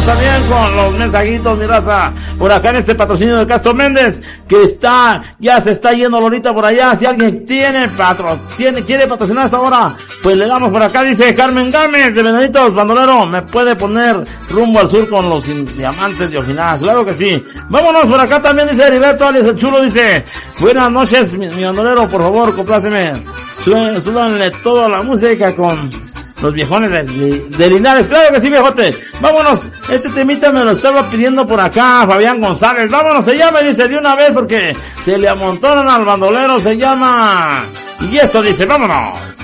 Vámonos también con los mensajitos, mi raza. Por acá en este patrocinio de Castro Méndez, que ya se está yendo Lolita por allá. Si alguien quiere patrocinar hasta ahora, pues le damos por acá. Dice Carmen Gámez de Venaditos, bandolero, ¿me puede poner Rumbo al Sur con los diamantes de Ojinaga? Claro que sí. Vámonos por acá también, dice Heriberto alias el Chulo, dice, buenas noches, mi bandolero, por favor, compláceme. Súbanle toda la música con los viejones de Linares. Claro que sí, viejote. Vámonos. Este temita me lo estaba pidiendo por acá Fabián González. Vámonos, se llama, dice, de una vez porque se le amontonan al bandolero. Se llama... Y esto dice, vámonos.